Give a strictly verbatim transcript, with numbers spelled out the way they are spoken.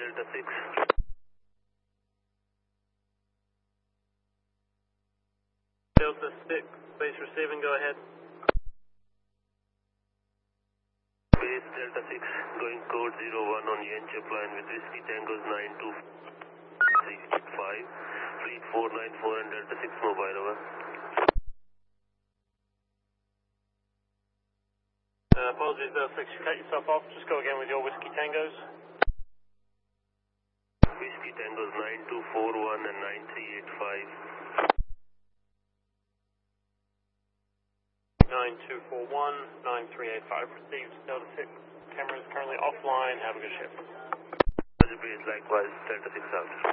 Delta six. Delta six, base receiving, go ahead. Base Delta six, going code zero one on Yanchep line with Whiskey Tangos nine two three five, fleet four nine four and Delta six mobile, over. Uh, apologies, Delta six, you cut yourself off. Just go again with your Whiskey Tangos. Whiskey Tangos nine two four one and nine three eight five. nine two four one, nine three eight five received. Delta six, camera is currently offline. Have a good shift. Base likewise, Delta six out.